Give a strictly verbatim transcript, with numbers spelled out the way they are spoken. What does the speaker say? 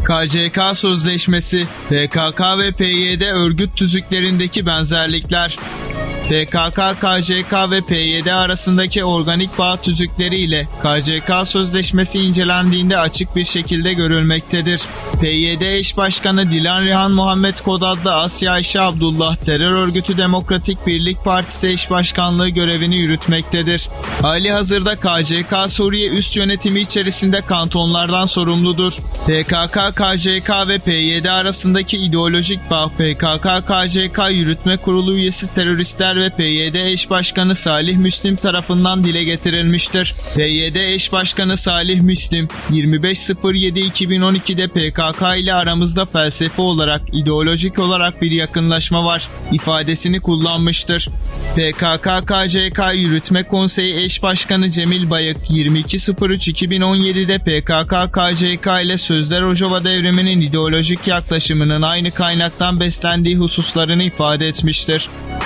K C K Sözleşmesi, P K K ve P Y D örgüt tüzüklerindeki benzerlikler. P K K, K C K ve P Y D arasındaki organik bağ tüzükleri ile K C K Sözleşmesi incelendiğinde açık bir şekilde görülmektedir. P Y D eş başkanı Dilan Rihan Muhammed Kod adlı Asya Ayşe Abdullah, terör örgütü Demokratik Birlik Partisi eş başkanlığı görevini yürütmektedir. Halihazırda K C K Suriye üst yönetimi içerisinde kantonlardan sorumludur. P K K, K C K ve P Y D arasındaki ideolojik bağ, P K K K C K Yürütme Kurulu üyesi teröristler ve P Y D eş başkanı Salih Müslim tarafından dile getirilmiştir. P Y D eş başkanı Salih Müslim, yirmi beş Eylül iki bin on iki'de P K K ile aramızda felsefi olarak, ideolojik olarak bir yakınlaşma var ifadesini kullanmıştır. P K K K C K Yürütme Konseyi eş başkanı Cemil Bayık, yirmi iki Eylül iki bin on yedi'de P K K K C K ile Sözde Rojava devriminin ideolojik yaklaşımının aynı kaynaktan beslendiği hususlarını ifade etmiştir.